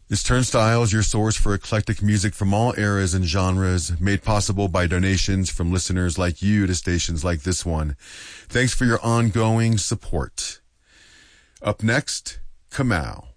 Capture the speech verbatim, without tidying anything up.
This Turnstile is your source for eclectic music from all eras and genres, made possible by donations from listeners like you to stations like this one. Thanks for your ongoing support. Up next, Kamau.